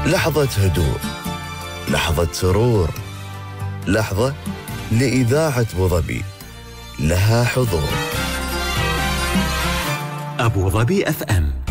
لحظة هدوء، لحظة سرور، لحظة لإذاعة أبوظبي لها حضور. أبوظبي FM.